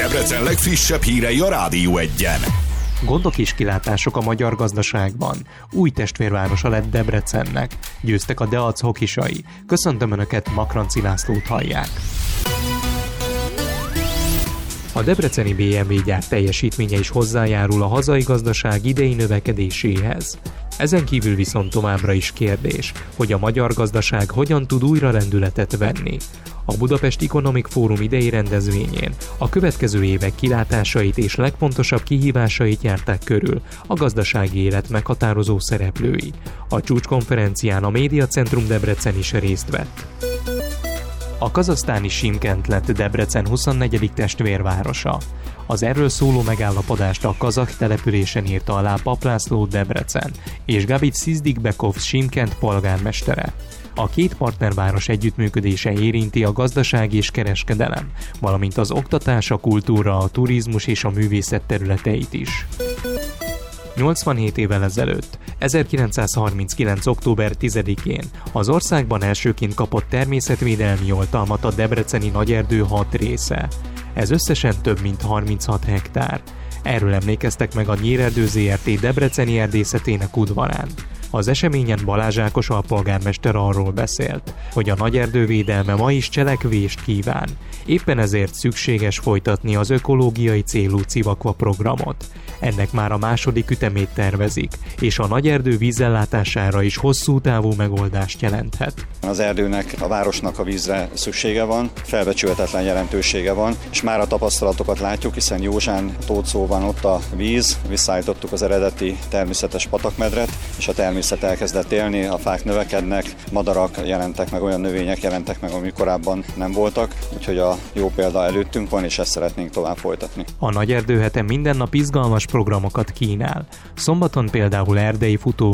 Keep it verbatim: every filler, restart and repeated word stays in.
Debrecen legfrissebb hírei a Rádió Egyen. Gondok és kilátások a magyar gazdaságban. Új testvérvárosa lett Debrecennek. Győztek a Deac hokisai. Köszöntöm Önöket, Makranci Lászlót hallják. A debreceni bé em vé gyár teljesítménye is hozzájárul a hazai gazdaság idei növekedéséhez. Ezen kívül viszont továbbra is kérdés, hogy a magyar gazdaság hogyan tud újra lendületet venni. A Budapest Economic Forum idei rendezvényén a következő évek kilátásait és legfontosabb kihívásait járták körül a gazdasági élet meghatározó szereplői. A csúcskonferencián a Médiacentrum Debrecen is részt vett. A kazahsztáni Simkent lett Debrecen huszonnegyedik testvérvárosa. Az erről szóló megállapodást a kazah településen írta alá Pap László Debrecen és Gabit Szizdikbekov Simkent polgármestere. A két partnerváros együttműködése érinti a gazdaság és kereskedelem, valamint az oktatás, a kultúra, a turizmus és a művészet területeit is. nyolcvanhét évvel ezelőtt, ezerkilencszázharminckilenc. október tizedikén az országban elsőként kapott természetvédelmi oltalmat a debreceni Nagyerdő hat része. Ez összesen több mint harminchat hektár. Erről emlékeztek meg a Nyírerdő zé er té debreceni erdészetének udvarán. Az eseményen Balázs Ákos alpolgármester arról beszélt, hogy a Nagyerdő védelme ma is cselekvést kíván. Éppen ezért szükséges folytatni az ökológiai célú Civakva programot. Ennek már a második ütemét tervezik, és a Nagyerdő vízellátására is hosszú távú megoldást jelenthet. Az erdőnek, a városnak a vízre szüksége van, felbecsülhetetlen jelentősége van, és már a tapasztalatokat látjuk, hiszen Józsán tócó van ott a víz, visszaállítottuk az eredeti természetes patakmedret, és a természet elkezdett élni, a fák növekednek, madarak jelentek meg, olyan növények jelentek meg, amik korábban nem voltak, úgyhogy a jó példa előttünk van, és ezt szeretnénk tovább folytatni. A Nagyerdő hete minden nap izgalmas programokat kínál. Szombaton például erdei futó